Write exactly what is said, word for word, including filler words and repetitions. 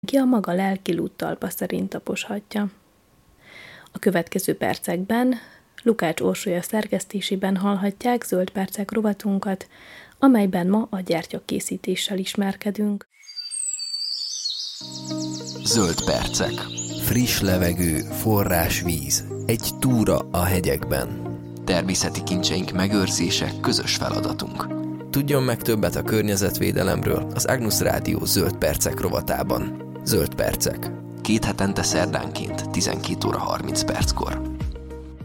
ki a maga lelki lúttalpa szerint taposhatja. A következő percekben Lukács Orsolya szerkesztésében hallhatják Zöld Percek rovatunkat, amelyben ma a gyertyakészítéssel ismerkedünk. Zöld Percek. Friss levegő, forrás víz, egy túra a hegyekben. Természeti kincseink megőrzése közös feladatunk. Tudjon meg többet a környezetvédelemről az Agnus Rádió Zöld Percek rovatában. Zöld Percek. Két hetente szerdánként tizenkét óra harminc perckor.